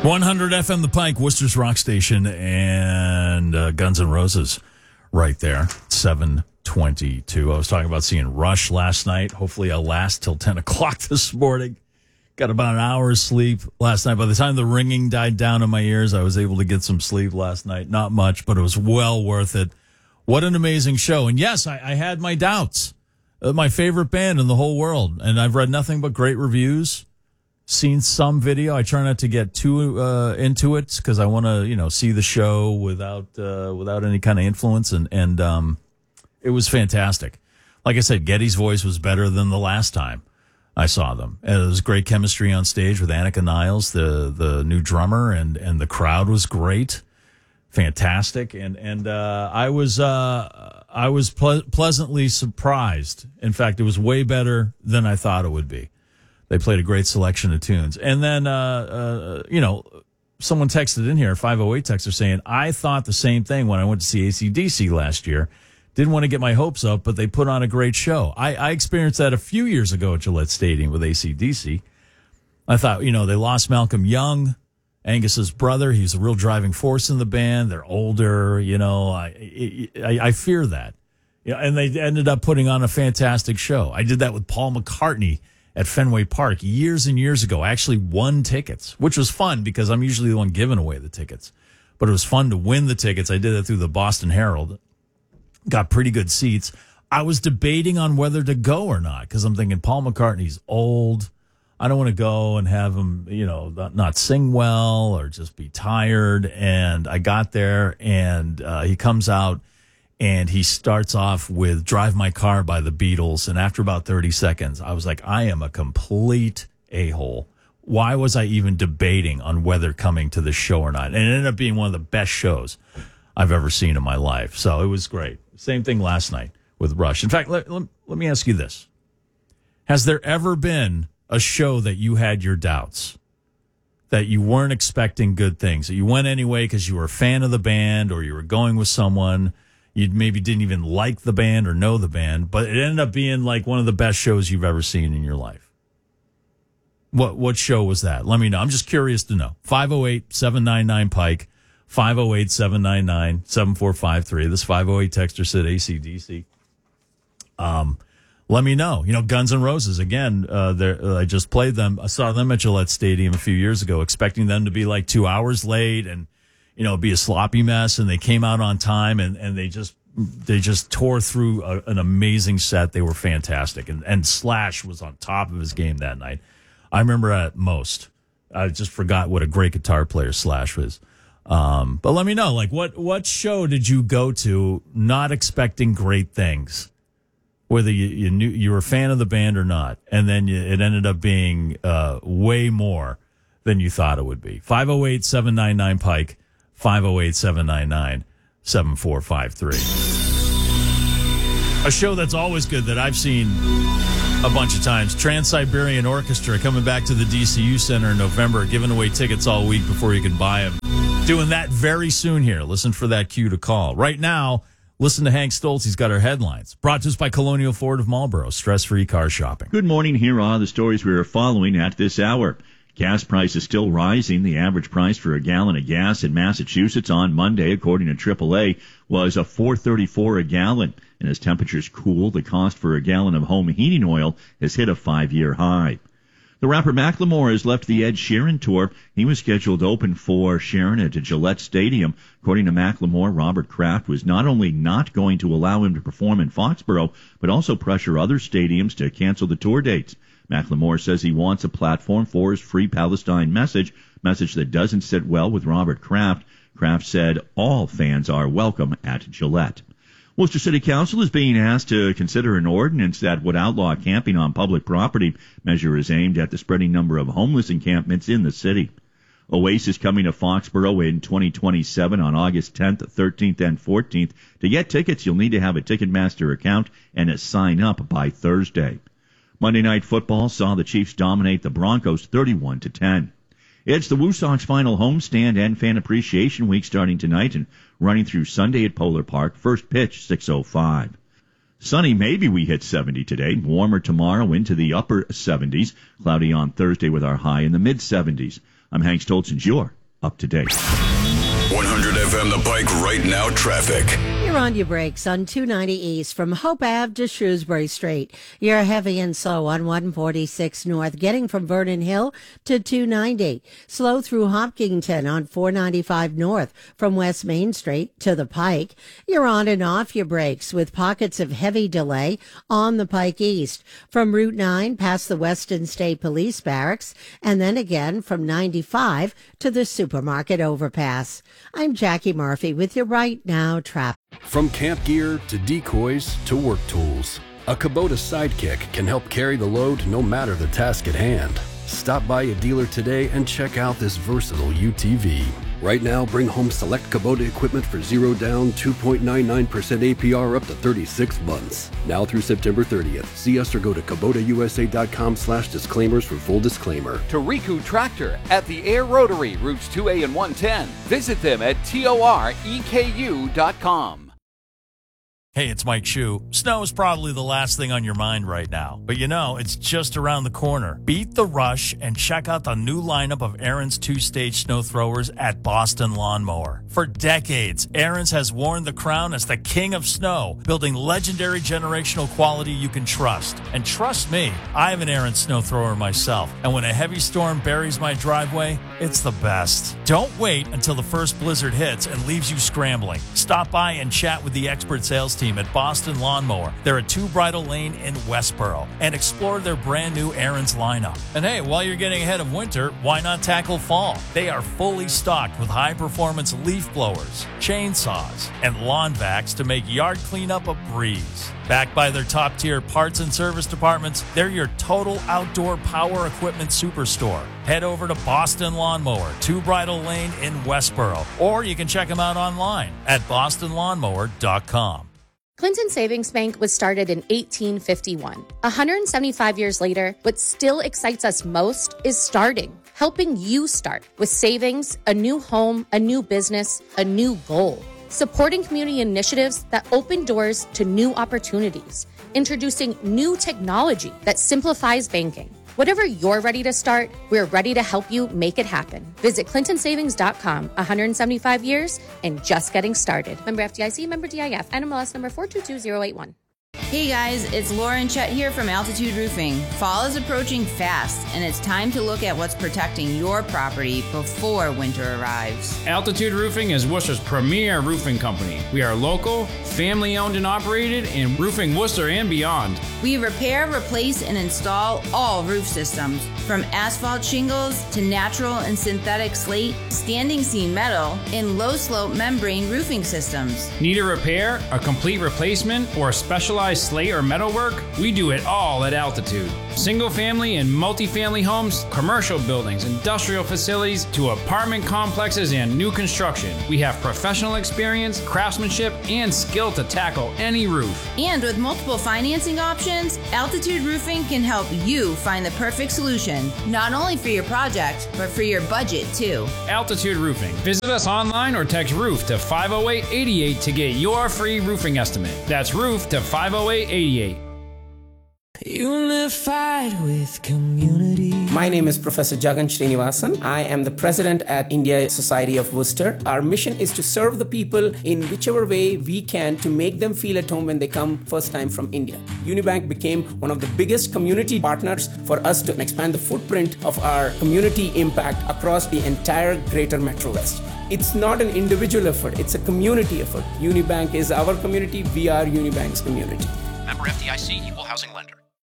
100 FM The Pike, Worcester's Rock Station, and Guns N' Roses right there, 7:22. I was talking about seeing Rush last night. Hopefully I'll last till 10 o'clock this morning. Got about an hour's sleep last night. By the time the ringing died down in my ears, I was able to get some sleep last night. Not much, but it was well worth it. What an amazing show. And yes, I had my doubts. My favorite band in the whole world. And I've read nothing but great reviews. Seen some video. I try not to get too into it because I want to, see the show without any kind of influence. And it was fantastic. Like I said, Geddy's voice was better than the last time I saw them. And it was great chemistry on stage with Annika Niles, the new drummer, and the crowd was great, fantastic. And I was pleasantly surprised. In fact, it was way better than I thought it would be. They played a great selection of tunes. And then, someone texted in here, 508 texter, saying, I thought the same thing when I went to see AC/DC last year. Didn't want to get my hopes up, but they put on a great show. I experienced that a few years ago at Gillette Stadium with AC/DC. I thought, they lost Malcolm Young, Angus's brother. He's a real driving force in the band. They're older, I fear that. And they ended up putting on a fantastic show. I did that with Paul McCartney at Fenway Park years and years ago. I actually won tickets, which was fun because I'm usually the one giving away the tickets. But it was fun to win the tickets. I did that through the Boston Herald. Got pretty good seats. I was debating on whether to go or not because I'm thinking Paul McCartney's old. I don't want to go and have him, not sing well or just be tired. And I got there and he comes out and he starts off with Drive My Car by the Beatles. And after about 30 seconds, I was like, I am a complete a-hole. Why was I even debating on whether coming to this show or not? And it ended up being one of the best shows I've ever seen in my life. So it was great. Same thing last night with Rush. In fact, let me ask you this. Has there ever been a show that you had your doubts, that you weren't expecting good things, that you went anyway because you were a fan of the band or you were going with someone, you maybe didn't even like the band or know the band, but it ended up being like one of the best shows you've ever seen in your life? What show was that? Let me know. I'm just curious to know. 508-799-PIKE. 508-799-7453. This 508 texter said AC/DC. Let me know. Guns N' Roses, again, I just played them. I saw them at Gillette Stadium a few years ago, expecting them to be like 2 hours late and, be a sloppy mess. And they came out on time and they just tore through an amazing set. They were fantastic. And Slash was on top of his game that night. I remember at most. I just forgot what a great guitar player Slash was. But let me know, what show did you go to not expecting great things, whether you knew you were a fan of the band or not, and then it ended up being way more than you thought it would be. 508-799-PIKE, 508-799-7453. A show that's always good that I've seen a bunch of times, Trans-Siberian Orchestra, coming back to the DCU Center in November, giving away tickets all week before you can buy them. Doing that very soon here. Listen for that cue to call. Right now, listen to Hank Stoltz. He's got our headlines. Brought to us by Colonial Ford of Marlboro. Stress-free car shopping. Good morning. Here are the stories we are following at this hour. Gas prices still rising. The average price for a gallon of gas in Massachusetts on Monday, according to AAA, was $4.34 a gallon. And as temperatures cool, the cost for a gallon of home heating oil has hit a 5-year high. The rapper Macklemore has left the Ed Sheeran tour. He was scheduled to open for Sheeran at Gillette Stadium. According to Macklemore, Robert Kraft was not only not going to allow him to perform in Foxborough, but also pressure other stadiums to cancel the tour dates. Macklemore says he wants a platform for his Free Palestine message that doesn't sit well with Robert Kraft. Kraft said all fans are welcome at Gillette. Worcester City Council is being asked to consider an ordinance that would outlaw camping on public property. Measure is aimed at the spreading number of homeless encampments in the city. Oasis coming to Foxborough in 2027 on August 10th, 13th, and 14th. To get tickets, you'll need to have a Ticketmaster account and a sign up by Thursday. Monday Night Football saw the Chiefs dominate the Broncos 31-10. It's the Woo Sox final homestand and Fan Appreciation Week starting tonight and running through Sunday at Polar Park. First pitch, 6:05. Sunny, maybe we hit 70 today. Warmer tomorrow into the upper 70s. Cloudy on Thursday with our high in the mid-70s. I'm Hank Stoltz, your up to date. 100 FM The Pike right now traffic. You're on your brakes on 290 East from Hope Ave to Shrewsbury Street. You're heavy and slow on 146 North, getting from Vernon Hill to 290. Slow through Hopkinton on 495 North from West Main Street to the Pike. You're on and off your brakes with pockets of heavy delay on the Pike East from Route 9 past the Weston State Police Barracks, and then again from 95 to the supermarket overpass. I'm Jackie Murphy with your Right Now traffic. From camp gear to decoys to work tools, a Kubota Sidekick can help carry the load no matter the task at hand. Stop by a dealer today and check out this versatile UTV. Right now, bring home select Kubota equipment for 0 down, 2.99% APR up to 36 months. Now through September 30th. See us or go to KubotaUSA.com/disclaimers for full disclaimer. Toriku Tractor at the Air Rotary, routes 2A and 110. Visit them at TOREKU.com. Hey, it's Mike Shue. Snow is probably the last thing on your mind right now, but you know, it's just around the corner. Beat the rush and check out the new lineup of Ariens 2-stage snow throwers at Boston Lawnmower. For decades, Ariens has worn the crown as the king of snow, building legendary generational quality you can trust. And trust me, I have an Ariens snow thrower myself, and when a heavy storm buries my driveway, it's the best. Don't wait until the first blizzard hits and leaves you scrambling. Stop by and chat with the expert sales team at Boston Lawnmower. They're at 2 Bridle Lane in Westboro, and explore their brand new Ariens lineup. And hey, while you're getting ahead of winter, why not tackle fall? They are fully stocked with high-performance leaf blowers, chainsaws, and lawn vacs to make yard cleanup a breeze. Backed by their top-tier parts and service departments, they're your total outdoor power equipment superstore. Head over to Boston Lawnmower, 2 Bridle Lane in Westboro, or you can check them out online at bostonlawnmower.com. Clinton Savings Bank was started in 1851. 175 years later, what still excites us most is starting, helping you start with savings, a new home, a new business, a new goal. Supporting community initiatives that open doors to new opportunities, introducing new technology that simplifies banking. Whatever you're ready to start, we're ready to help you make it happen. Visit clintonsavings.com. 175 years and just getting started. Member FDIC, member DIF, NMLS number 422081. Hey guys, it's Lauren Chet here from Altitude Roofing. Fall is approaching fast, and it's time to look at what's protecting your property before winter arrives. Altitude Roofing is Worcester's premier roofing company. We are local, family-owned and operated, in roofing Worcester and beyond. We repair, replace, and install all roof systems, from asphalt shingles to natural and synthetic slate, standing seam metal, and low-slope membrane roofing systems. Need a repair, a complete replacement, or specialized slate or metalwork? We do it all at Altitude. Single-family and multi-family homes, commercial buildings, industrial facilities, to apartment complexes and new construction. We have professional experience, craftsmanship, and skill to tackle any roof. And with multiple financing options, Altitude Roofing can help you find the perfect solution, not only for your project, but for your budget too. Altitude Roofing. Visit us online or text ROOF to 50888 to get your free roofing estimate. That's ROOF to 50888. Unified with community. My name is Professor Jagan Srinivasan. I am the president at India Society of Worcester. Our mission is to serve the people in whichever way we can to make them feel at home when they come first time from India. Unibank became one of the biggest community partners for us to expand the footprint of our community impact across the entire greater Metro West. It's not an individual effort, it's a community effort. Unibank is our community, we are Unibank's community. Member FDIC, Equal Housing Lender.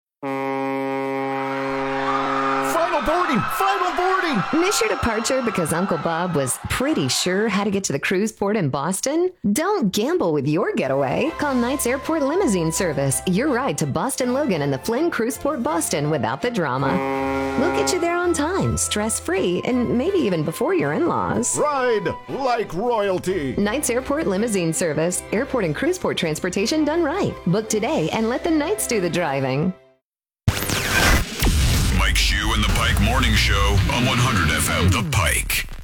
Final boarding! Miss your departure because Uncle Bob was pretty sure how to get to the cruise port in Boston? Don't gamble with your getaway. Call Knights Airport Limousine Service. Your ride to Boston Logan and the Flynn Cruise Port Boston without the drama. We'll get you there on time, stress-free, and maybe even before your in-laws. Ride like royalty. Knights Airport Limousine Service. Airport and cruise port transportation done right. Book today and let the Knights do the driving. Mike Shue and the Pike Morning Show on 100 FM The Pike.